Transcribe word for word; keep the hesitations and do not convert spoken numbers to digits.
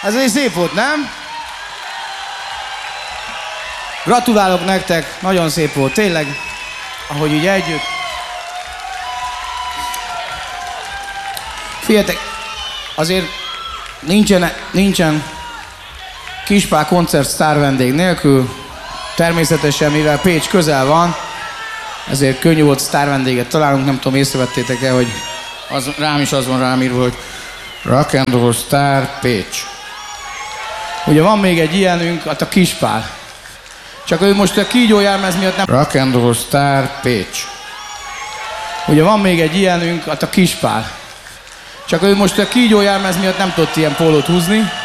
Ez egy szép volt, nem? Gratulálok nektek, nagyon szép volt, tényleg, ahogy így együtt. Figyeljetek, azért nincsen, nincsen Kispál koncert sztár vendég nélkül, természetesen, mivel Pécs közel van, ezért könnyű volt sztár vendéget találunk, nem tudom, észrevettétek-e, hogy az, rám is az van rám írva, hogy Rock and Roll Star Pécs. Ugye van még egy ilyenünk, hát a Kispál. Csak ő most a kígyójármez miatt nem... Rock and Roll Star Pécs. Ugye van még egy ilyenünk, hát a Kispál. Csak ő most a kígyójármez miatt nem tudott ilyen pólót húzni.